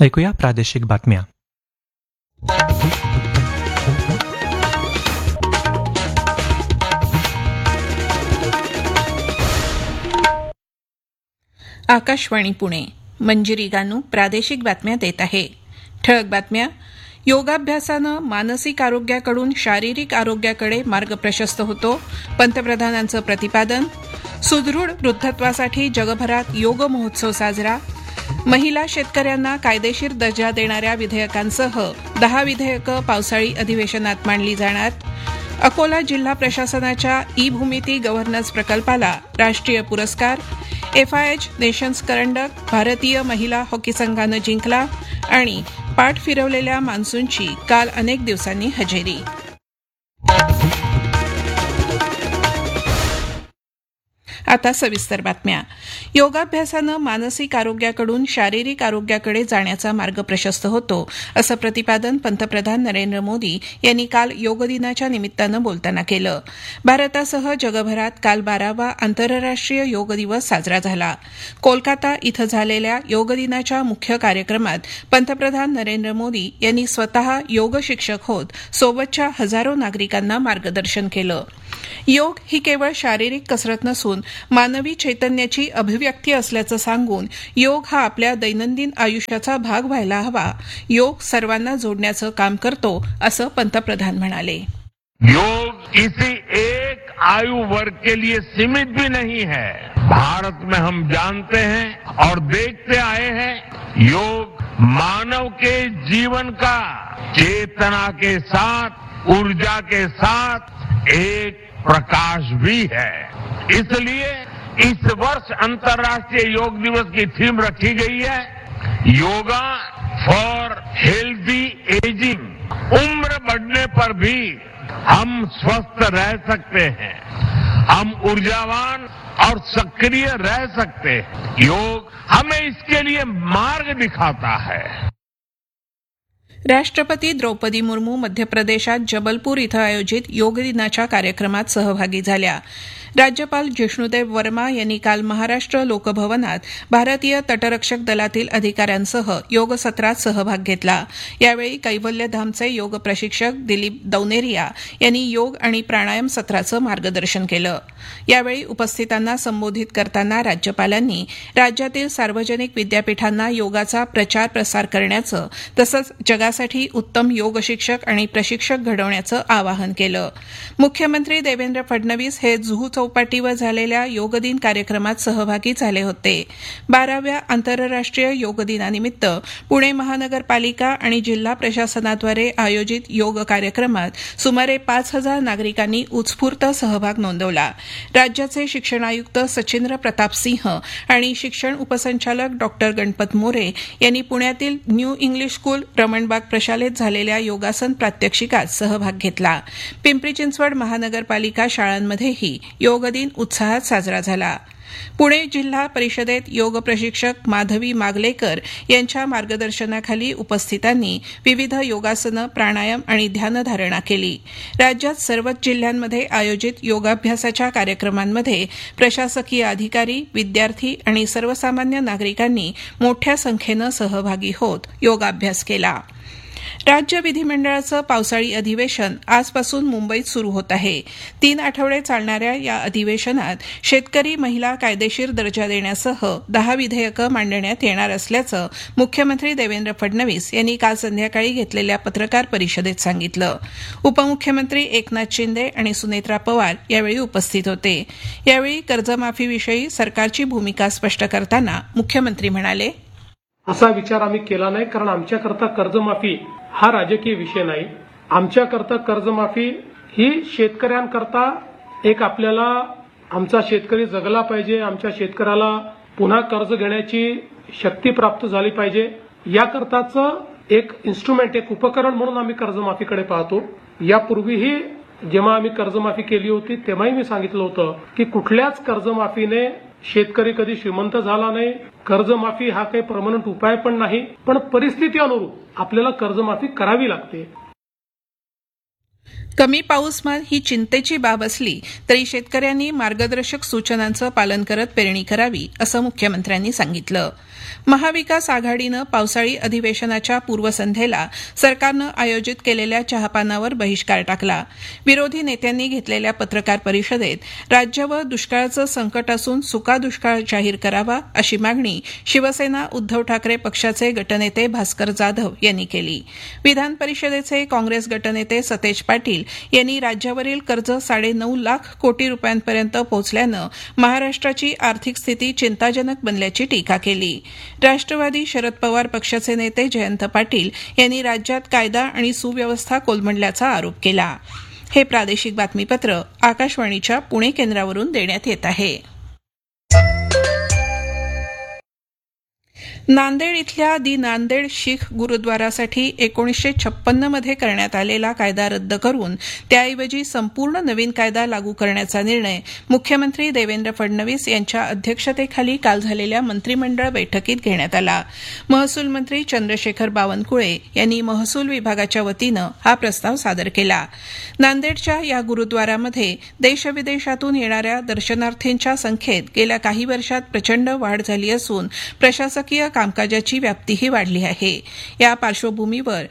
ऐकूया प्रादेशिक बातम्या. आकाशवाणी पुणे. मंजिरी गानू प्रादेशिक बातम्या देत आहे. ठळक बातम्या. योगाभ्यासानं मानसिक आरोग्याकडून शारीरिक आरोग्याकडे मार्ग प्रशस्त होतो, पंतप्रधानांचं प्रतिपादन. सुदृढ वृद्धत्वासाठी जगभरात योग महोत्सव साजरा. महिला शेतकऱ्यांना कायदेशीर दर्जा देणाऱ्या विधेयकांसह 10 विधेयकं पावसाळी अधिवेशनात मांडली जाणार. अकोला जिल्हा प्रशासनाच्या ई-भूमिती गव्हर्नन्स प्रकल्पाला राष्ट्रीय पुरस्कार. FIH नेशन्स करंडक भारतीय महिला हॉकी संघानं जिंकला. आणि पाठ फिरवलेल्या मान्सूनची काल अनेक दिवसांनी हजेरी. आता सविस्तर बातम्या. योगाभ्यासानं मानसिक आरोग्याकडून शारीरिक आरोग्याकडे जाण्याचा मार्ग प्रशस्त होतो, असं प्रतिपादन पंतप्रधान नरेंद्र मोदी यांनी काल योग दिनाच्या निमित्तानं बोलताना केलं. भारतासह जगभरात काल 12वा आंतरराष्ट्रीय योग दिवस साजरा झाला. कोलकाता इथं झालेल्या योग दिनाच्या मुख्य कार्यक्रमात पंतप्रधान नरेंद्र मोदी यांनी स्वतः योग शिक्षक होत सोबतच्या हजारो नागरिकांना मार्गदर्शन केलं. योग ही केवळ शारीरिक कसरत नसून मानवी चैतन्याची अभिव्यक्ती असल्याचं सांगून योग हा आपल्या दैनंदिन आयुष्याचा भाग व्हायला हवा. योग सर्वांना जोडण्याचं काम करतो, असं पंतप्रधान म्हणाले. योग किसी एक आयु वर्ग के लिए सीमित भी नहीं है. भारत में हम जानते हैं और देखते आए हैं, योग मानव के जीवन का चेतना के साथ, ऊर्जा के साथ एक प्रकाश भी है. इसलिए इस वर्ष अंतर्राष्ट्रीय योग दिवस की थीम रखी गई है, योगा फॉर हेल्दी एजिंग. उम्र बढ़ने पर भी हम स्वस्थ रह सकते हैं, हम ऊर्जावान और सक्रिय रह सकते हैं. योग हमें इसके लिए मार्ग दिखाता है. राष्ट्रपती द्रौपदी मुर्मू मध्य प्रदेशात जबलपूर इथं आयोजित योग दिनाच्या कार्यक्रमात सहभागी झाल्या. राज्यपाल जिष्णुदेव वर्मा यांनी काल महाराष्ट्र लोकभवनात भारतीय तटरक्षक दलातील अधिकाऱ्यांसह योग सत्रात सहभाग घेतला. यावेळी कैवल्यधामचे योग प्रशिक्षक दिलीप दौनेरिया यांनी योग आणि प्राणायाम सत्राचं मार्गदर्शन केलं. यावेळी उपस्थितांना संबोधित करताना राज्यपालांनी राज्यातील सार्वजनिक विद्यापीठांना योगाचा प्रचार प्रसार करण्याचं तसंच जगासाठी उत्तम योग शिक्षक आणि प्रशिक्षक घडवण्याचं आवाहन केलं. मुख्यमंत्री देवेंद्र फडणवीस हे जुहू चौपाटीवर झालेल्या योग दिन कार्यक्रमात सहभागी झाले होते. 12व्या आंतरराष्ट्रीय योग दिनानिमित्त पुणे महानगरपालिका आणि जिल्हा प्रशासनाद्वारे आयोजित योग कार्यक्रमात सुमारे 5,000 नागरिकांनी उत्स्फूर्त सहभाग नोंदवला. राज्याचे शिक्षण आयुक्त सचिंद्र प्रताप सिंह आणि शिक्षण उपसंचालक डॉक्टर गणपत मोरे यांनी पुण्यातील न्यू इंग्लिश स्कूल रमणबाग प्रशालेत झालेल्या योगासन प्रात्यक्षिकात सहभाग घेतला. पिंपरी चिंचवड महानगरपालिका शाळांमध्येही योग दिन उत्साहात साजरा झाला. पुणे जिल्हा परिषदेत योग प्रशिक्षक माधवी मागलेकर यांच्या मार्गदर्शनाखाली उपस्थितांनी विविध योगासनं, प्राणायाम आणि ध्यानधारणा केली. राज्यात सर्वच जिल्ह्यांमध्ये आयोजित योगाभ्यासाच्या कार्यक्रमांमध्ये प्रशासकीय अधिकारी, विद्यार्थी आणि सर्वसामान्य नागरिकांनी मोठ्या संख्येनं सहभागी होत योगाभ्यास केला. राज्य विधिमंडळाचं पावसाळी अधिवेशन आजपासून मुंबईत सुरू होत आहे. 3 आठवडे चालणाऱ्या या अधिवेशनात शेतकरी महिला कायदेशीर दर्जा देण्यासह 10 विधेयकं मांडण्यात येणार असल्याचं मुख्यमंत्री देवेंद्र फडणवीस यांनी काल संध्याकाळी घेतलेल्या पत्रकार परिषदेत सांगितलं. उपमुख्यमंत्री एकनाथ शिंदे आणि सुनेत्रा पवार यावेळी उपस्थित होते. यावेळी कर्जमाफीविषयी सरकारची भूमिका स्पष्ट करताना मुख्यमंत्री म्हणाले, असा विचार आम्ही केला नाही, कारण आमच्याकरता कर्जमाफी हा राजकीय विषय नाही. आमच्याकरता कर्जमाफी ही शेतकऱ्यांकरता एक आपल्याला आमचा शेतकरी जगला पाहिजे, आमच्या शेतकऱ्याला पुन्हा कर्ज घेण्याची शक्ती प्राप्त झाली पाहिजे, याकरताचं एक इन्स्ट्रुमेंट, एक उपकरण म्हणून आम्ही कर्जमाफीकडे पाहतो. यापूर्वीही जेव्हा आम्ही कर्जमाफी केली होती तेव्हाही मी सांगितलं होतं की कुठल्याच कर्जमाफीने शेतकरी कधी श्रीमंत झाला नाही. कर्जमाफी हा काही परमनंट उपाय पण नाही, पण परिस्थिती अनुरूप आपल्याला कर्जमाफी करावी लागते. कमी पाऊसमान ही चिंतेची बाब असली तरी शेतकऱ्यांनी मार्गदर्शक सूचनांचं पालन करत पेरणी करावी असं मुख्यमंत्र्यांनी सांगितलं. महाविकास आघाडीनं पावसाळी अधिवेशनाच्या पूर्वसंध्येला सरकारनं आयोजित केलेल्या चहापानावर बहिष्कार टाकला. विरोधी नेत्यांनी घेतलेल्या पत्रकार परिषदेत राज्यावर दुष्काळाचं संकट असून सुका दुष्काळ जाहीर करावा अशी मागणी शिवसेना उद्धव ठाकरे पक्षाचे गटनेते भास्कर जाधव यांनी केली. विधान परिषदेचे काँग्रेस गटनेते सतेज पाटील यांनी राज्यावरील कर्ज 9.5 लाख कोटी रुपयांपर्यंत पोहोचल्यानं महाराष्ट्राची आर्थिक स्थिती चिंताजनक बनल्याची टीका केली. राष्ट्रवादी शरद पवार पक्षाचे नेते जयंत पाटील यांनी राज्यात कायदा आणि सुव्यवस्था कोलमडल्याचा आरोप केला. हे प्रादेशिक बातमीपत्र आकाशवाणीच्या पुणे केंद्रावरून देण्यात येत आहे. नांदेड इथल्या दि नांदेड शीख गुरुद्वारासाठी 1956 मध्ये करण्यात आलेला कायदा रद्द करून त्याऐवजी संपूर्ण नवीन कायदा लागू करण्याचा निर्णय मुख्यमंत्री देवेंद्र फडणवीस यांच्या अध्यक्षतेखाली काल झालेल्या मंत्रिमंडळ बैठकीत घेण्यात आला. महसूल मंत्री चंद्रशेखर बावनकुळे यांनी महसूल विभागाच्या वतीनं हा प्रस्ताव सादर केला. नांदेडच्या या गुरुद्वारामध्ये देशविदेशातून येणाऱ्या दर्शनार्थींच्या संख्येत गेल्या काही वर्षात प्रचंड वाढ झाली असून प्रशासकीय कामकाजाची व्याप्तीही वाढली आहे. या पार्श्वभूमीवर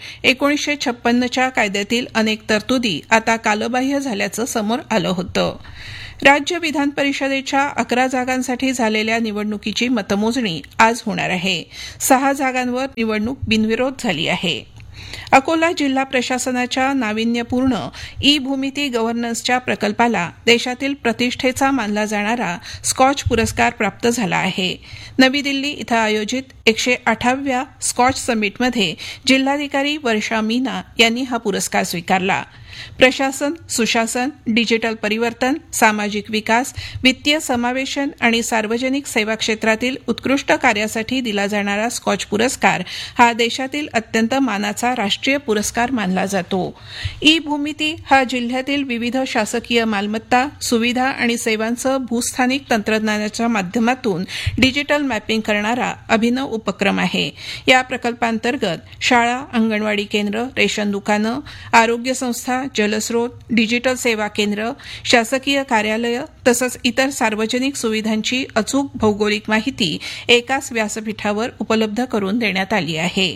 1956च्या कायद्यातील अनेक तरतुदी आता कालबाह्य झाल्याचं समोर आलं होतं. राज्य विधान परिषदेच्या 11 जागांसाठी झालेल्या निवडणुकीची मतमोजणी आज होणार आहे. 6 जागांवर निवडणूक बिनविरोध झाली आहे. अकोला जिल्हा प्रशासनाच्या नाविन्यपूर्ण ई भूमिती गव्हर्नन्सच्या प्रकल्पाला देशातील प्रतिष्ठेचा मानला जाणारा स्कॉच पुरस्कार प्राप्त झाला आहे. नवी दिल्ली इथं आयोजित 108व्या स्कॉच समिटमध्ये जिल्हाधिकारी वर्षा मीना यांनी हा पुरस्कार स्वीकारला. प्रशासन, सुशासन, डिजिटल परिवर्तन, सामाजिक विकास, वित्तीय समावेशन आणि सार्वजनिक सेवा क्षेत्रातील उत्कृष्ट कार्यासाठी दिला जाणारा स्कॉच पुरस्कार हा देशातील अत्यंत मानाचा राष्ट्रीय पुरस्कार मानला जातो. ई भूमिती हा जिल्ह्यातील विविध शासकीय मालमत्ता, सुविधा आणि सेवांचं भूस्थानिक तंत्रज्ञानाच्या माध्यमातून डिजिटल मॅपिंग करणारा अभिनव उपक्रम आहे. या प्रकल्पांतर्गत शाळा, अंगणवाडी केंद्र, रेशन दुकानं, आरोग्य संस्था, जलस्रोत, डिजिटल सेवा केंद्र, शासकीय कार्यालय तसंच इतर सार्वजनिक सुविधांची अचूक भौगोलिक माहिती एकाच व्यासपीठावर उपलब्ध करून देण्यात आली आहे.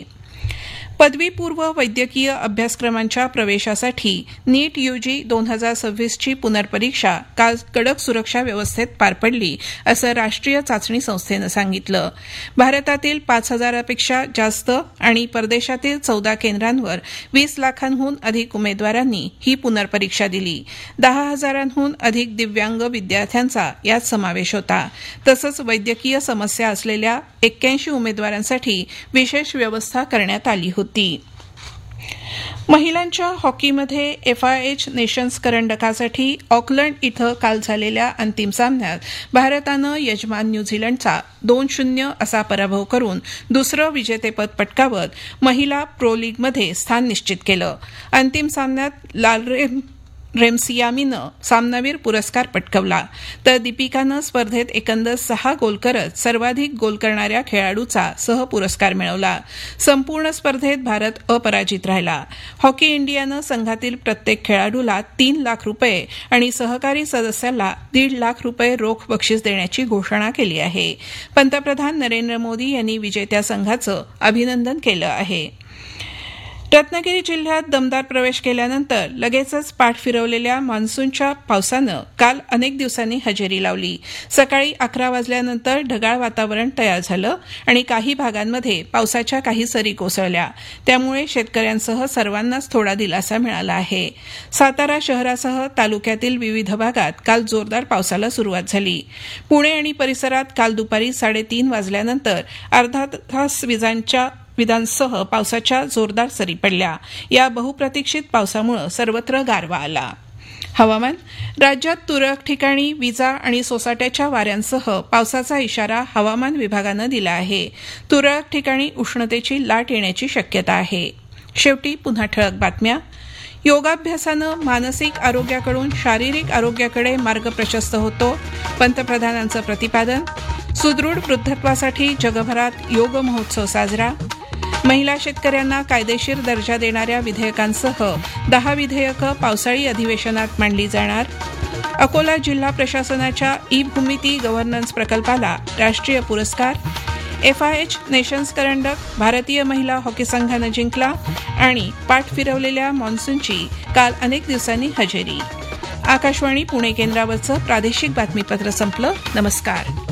पदवीपूर्व वैद्यकीय अभ्यासक्रमांच्या प्रवेशासाठी नीट यूजी 2026ची पुनर्परीक्षा काल कडक सुरक्षा व्यवस्थेत पार पडली असं राष्ट्रीय चाचणी संस्थेनं सांगितलं. भारतातील 5,000पेक्षा जास्त आणि परदेशातील 14 केंद्रांवर 20 लाखांहून अधिक उमेदवारांनी ही पुनर्परीक्षा दिली. 10,000हून अधिक दिव्यांग विद्यार्थ्यांचा यात समावेश होता. तसंच वैद्यकीय समस्या असलेल्या 81 उमेदवारांसाठी विशेष व्यवस्था करण्यात आली होती. महिलांच्या हॉकीमध्ये FIH नेशन्स करंडकासाठी ऑकलंड इथं काल झालेल्या अंतिम सामन्यात भारतानं यजमान न्यूझीलंडचा 2-0 असा पराभव करून दुसरं विजेतेपद पटकावत महिला प्रो लीगमध्ये स्थान निश्चित केलं. अंतिम सामन्यात रेमसियामीनं सामनावीर पुरस्कार पटकावला तर दीपिकानं स्पर्धेत एकंदर 6 गोल करत सर्वाधिक गोल करणाऱ्या खेळाडूचा सहपुरस्कार मिळवला. संपूर्ण स्पर्धेत भारत अपराजित राहिला. हॉकी इंडियानं संघातील प्रत्येक खेळाडूला 3 लाख रुपये आणि सहकारी सदस्याला 1.5 लाख रुपये रोख बक्षीस देण्याची घोषणा केली आहे. पंतप्रधान नरेंद्र मोदी यांनी विजेत्या संघाचं अभिनंदन केलं आहे. रत्नागिरी जिल्ह्यात दमदार प्रवेश केल्यानंतर लगेचच पाठ फिरवलेल्या मान्सूनच्या पावसानं काल अनेक दिवसांनी हजेरी लावली. सकाळी 11 वाजल्यानंतर ढगाळ वातावरण तयार झालं आणि काही भागांमध्ये पावसाच्या काही सरी कोसळल्या. त्यामुळे शेतकऱ्यांसह सर्वांनाच थोडा दिलासा मिळाला आहे. सातारा शहरासह तालुक्यातील विविध भागात काल जोरदार पावसाला सुरुवात झाली. पुणे आणि परिसरात काल दुपारी 3:30 वाजल्यानंतर अर्धा तास विजांसह पावसाच्या जोरदार सरी पडल्या. या बहुप्रतीक्षित पावसामुळे सर्वत्र गारवा आला. हवामान. राज्यात तुरळक ठिकाणी विजा आणि सोसाट्याच्या वाऱ्यांसह पावसाचा इशारा हवामान विभागानं दिला आहे. तुरळक ठिकाणी उष्णतेची लाट येण्याची शक्यता आहे. शेवटी पुन्हा ठळक बातम्या. योगाभ्यासानं मानसिक आरोग्याकडून शारीरिक आरोग्याकडे मार्ग प्रशस्त होतो. पंतप्रधानांचं प्रतिपादन. सुदृढ वृद्धत्वासाठी जगभरात योग महोत्सव साजरा. महिला शेतकऱ्यांना कायदेशीर दर्जा देणाऱ्या विधेयकांसह 10 विधेयकं पावसाळी अधिवेशनात मांडली जाणार. अकोला जिल्हा प्रशासनाच्या ई-भूमिती गव्हर्नन्स प्रकल्पाला राष्ट्रीय पुरस्कार. FIH नेशन्स करंडक भारतीय महिला हॉकी संघानं जिंकला आणि पाठ फिरवलेल्या मॉन्सूनची काल अनेक दिवसांनी हजेरी. आकाशवाणी पुणे केंद्रावरचं प्रादेशिक बातमीपत्र संपलं. नमस्कार.